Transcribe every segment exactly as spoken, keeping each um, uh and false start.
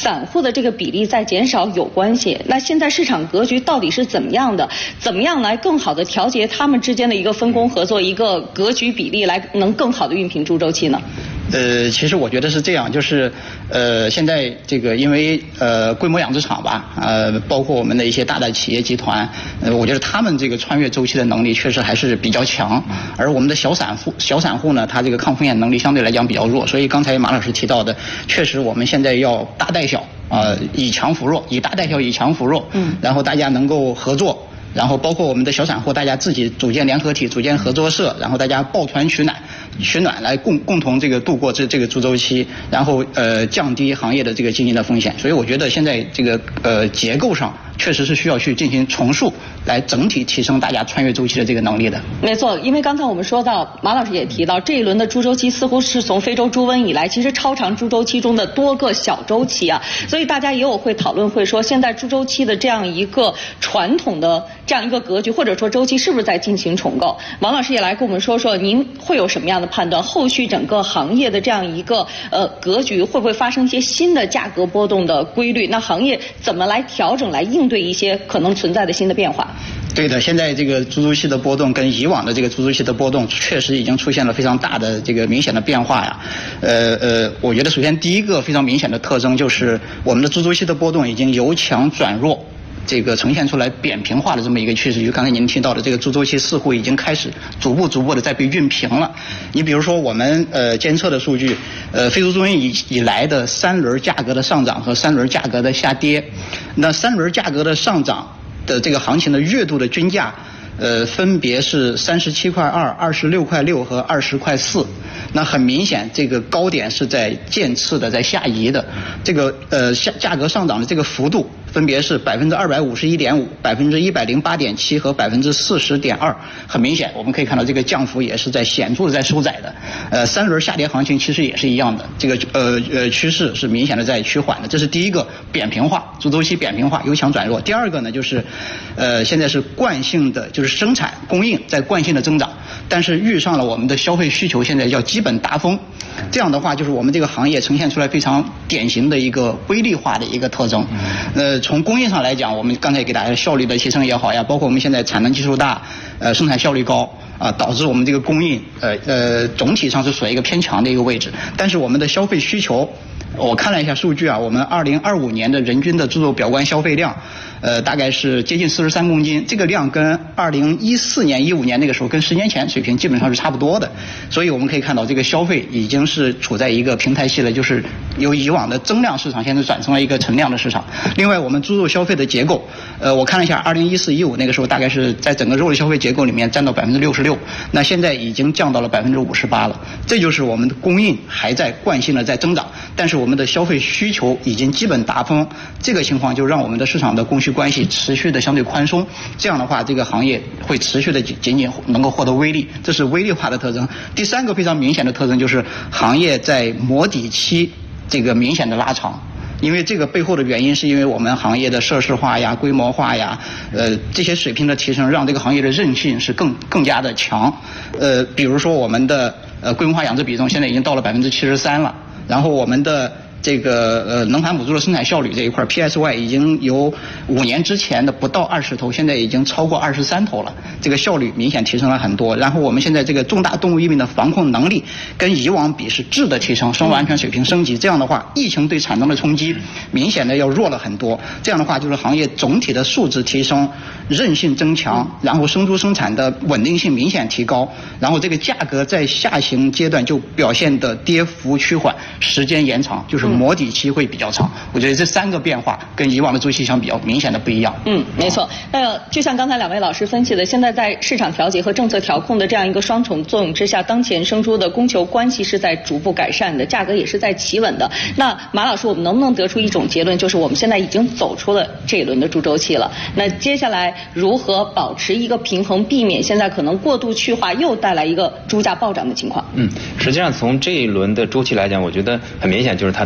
散户的这个比例在减少有关系。那现在市场格局到底是怎么样的？怎么样来更好的调节他们之间的一个分工合作、一个格局比例，来能更好的熨平猪周期呢？ 呃，其实我觉得是这样，就是呃，现在这个因为呃规模养殖场吧，呃，包括我们的一些大的企业集团，呃，我觉得他们这个穿越周期的能力确实还是比较强，而我们的小散户小散户呢，他这个抗风险能力相对来讲比较弱，所以刚才马老师提到的，确实我们现在要大带小啊、呃，以强扶弱，以大带小，以强扶弱，嗯，然后大家能够合作。然后包括我们的小散户，大家自己组建联合体、组建合作社，然后大家抱团取暖、取暖来共共同这个度过这这个猪周期，然后呃降低行业的这个经营的风险。所以我觉得现在这个呃结构上确实是需要去进行重塑，来整体提升大家穿越周期的这个能力的。 没错，因为刚才我们说到，马老师也提到，这一轮的猪周期似乎是从非洲猪瘟以来，其实超长猪周期中的多个小周期啊，所以大家也有会讨论，会说现在猪周期的这样一个传统的这样一个格局，或者说周期是不是在进行重构？王老师也来跟我们说说，您会有什么样的判断？后续整个行业的这样一个呃格局会不会发生一些新的价格波动的规律？那行业怎么来调整，来应对一些可能存在的新的变化？ 对的，现在这个猪周期的波动跟以往的这个猪周期的波动确实已经出现了非常大的这个明显的变化呀。呃呃，我觉得首先第一个非常明显的特征就是我们的猪周期的波动已经由强转弱。这个呈现出来扁平化的这么一个趋势，就刚才您提到的这个猪周期似乎已经开始逐步逐步的在被熨平了。你比如说我们呃监测的数据，呃非洲猪瘟以以来的三轮价格的上涨和三轮价格的下跌，那三轮价格的上涨的这个行情的月度的均价。呃，分别是三十七块二、二十六块六和二十块四。那很明显，这个高点是在渐次的在下移的。这个呃下价格上涨的这个幅度分别是百分之二百五十一点五、百分之一百零八点七和百分之四十点二。很明显，我们可以看到这个降幅也是在显著的在收窄的。呃，三轮下跌行情其实也是一样的，这个呃呃趋势是明显的在趋缓的。这是第一个扁平化，猪周期扁平化由强转弱。第二个呢，就是呃现在是惯性的就是。生产供应在惯性的增长，但是遇上了我们的消费需求现在叫基本达峰，这样的话就是我们这个行业呈现出来非常典型的一个微粒化的一个特征。呃，从供应上来讲，我们刚才给大家效率的提升也好呀，包括我们现在产能基数大，呃，生产效率高啊、呃，导致我们这个供应呃呃总体上是处在一个偏强的一个位置，但是我们的消费需求。我看了一下数据啊，我们二零二五年的人均的猪肉表观消费量，呃，大概是接近四十三公斤，这个量跟二零一四年、一五年那个时候跟十年前水平基本上是差不多的，所以我们可以看到这个消费已经是处在一个平台期了，就是由以往的增量市场现在转成了一个存量的市场。另外，我们猪肉消费的结构，呃，我看了一下，二零一四、一五那个时候大概是在整个肉类消费结构里面占到百分之六十六，那现在已经降到了百分之五十八了。这就是我们的供应还在惯性的在增长，但是我们的消费需求已经基本达峰，这个情况就让我们的市场的供需关系持续的相对宽松，这样的话这个行业会持续的仅仅能够获得微利，这是微利化的特征。第三个非常明显的特征就是行业在磨底期这个明显的拉长，因为这个背后的原因是因为我们行业的设施化呀、规模化呀，呃这些水平的提升，让这个行业的韧性是更更加的强。呃，比如说我们的呃规模化养殖比重现在已经到了百分之七十三了，然后我们的这个呃能繁母猪的生产效率这一块 P S Y 已经由五年之前的不到二十头，现在已经超过二十三头了，这个效率明显提升了很多。然后我们现在这个重大动物疫病的防控能力跟以往比是质的提升，生物安全水平升级，这样的话疫情对产能的冲击明显的要弱了很多。这样的话就是行业总体的素质提升，韧性增强，然后生猪生产的稳定性明显提高，然后这个价格在下行阶段就表现的跌幅趋缓，时间延长，就是磨底期会比较长。我觉得这三个变化跟以往的周期相比较明显的不一样。 嗯，没错。呃，就像刚才两位老师分析的，现在在市场调节和政策调控的这样一个双重作用之下，当前生猪的供求关系是在逐步改善的，价格也是在企稳的。那马老师，我们能不能得出一种结论，就是我们现在已经走出了这一轮的猪周期了？那接下来如何保持一个平衡，避免现在可能过度去化又带来一个猪价暴涨的情况？ 嗯，实际上从这一轮的周期来讲，我觉得很明显就是它到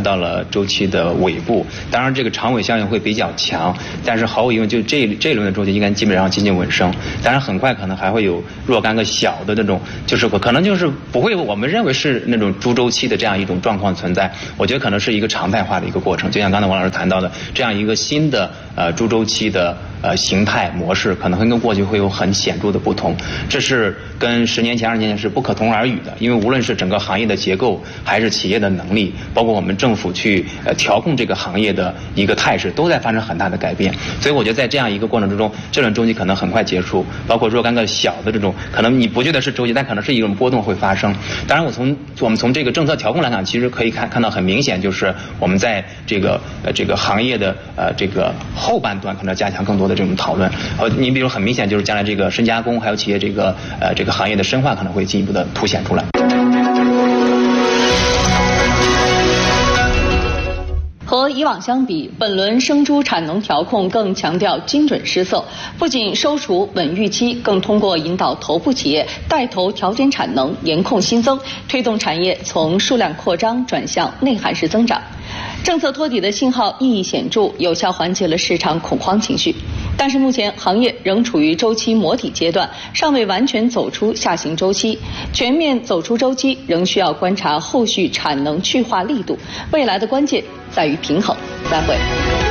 到了周期的尾部，当然这个长尾效应会比较强，但是毫无疑问，就这这一轮的周期应该基本上接近尾声。当然很快可能还会有若干个小的那种，就是可能就是不会我们认为是那种猪周期的这样一种状况存在。我觉得可能是一个常态化的一个过程，就像刚才王老师谈到的，这样一个新的呃猪周期的呃形态模式，可能会跟过去会有很显著的不同。这是跟十年前、二十年前是不可同而语的，因为无论是整个行业的结构，还是企业的能力，包括我们政府去呃调控这个行业的一个态势，都在发生很大的改变。所以我觉得在这样一个过程之中，这轮周期可能很快结束，包括若干个小的这种，可能你不觉得是周期，但可能是一种波动会发生。当然，我从我们从这个政策调控来看，其实可以看看到很明显，就是我们在这个呃这个行业的呃这个后半段可能加强更多的这种讨论。呃，你比如很明显就是将来这个深加工还有企业这个呃这个行业的深化可能会进一步的凸显出来。 和以往相比，本轮生猪产能调控更强调精准施策，不仅收储稳预期，更通过引导头部企业带头调减产能、严控新增，推动产业从数量扩张转向内涵式增长。政策托底的信号意义显著，有效缓解了市场恐慌情绪。但是目前行业仍处于周期磨底阶段，尚未完全走出下行周期。全面走出周期，仍需要观察后续产能去化力度。未来的关键在于平衡。再会。